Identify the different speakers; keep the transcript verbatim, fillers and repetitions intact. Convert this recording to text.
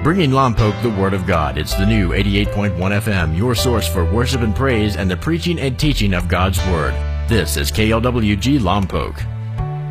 Speaker 1: Bringing Lompoc the Word of God. It's the new eighty-eight point one F M, your source for worship and praise and the preaching and teaching of God's Word. This is K L W G Lompoc.